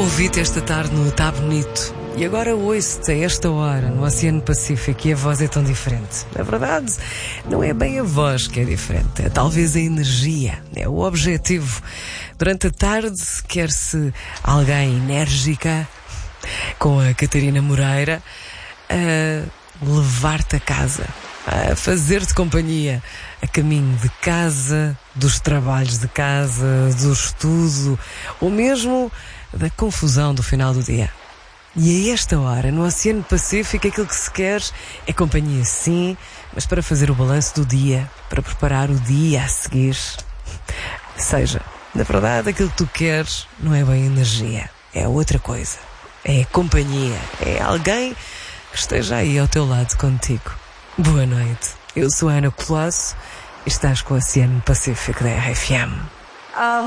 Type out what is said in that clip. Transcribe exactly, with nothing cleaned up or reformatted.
Ouvi-te esta tarde no Tá Bonito e agora ouço-te a esta hora no Oceano Pacífico e a voz é tão diferente. Na verdade, não é bem a voz que é diferente, é talvez a energia, é o objetivo. Durante a tarde quer-se alguém enérgica, com a Catarina Moreira, a levar-te a casa, a fazer-te companhia, a caminho de casa, dos trabalhos de casa, do estudo, ou mesmo da confusão do final do dia. E a esta hora, no Oceano Pacífico, aquilo que se quer é companhia, sim, mas para fazer o balanço do dia, para preparar o dia a seguir. Seja, na verdade, aquilo que tu queres não é bem energia, é outra coisa. É companhia, é alguém que esteja aí ao teu lado contigo. Boa noite, eu sou a Ana Colasso e estás com o Oceano Pacífico da R F M.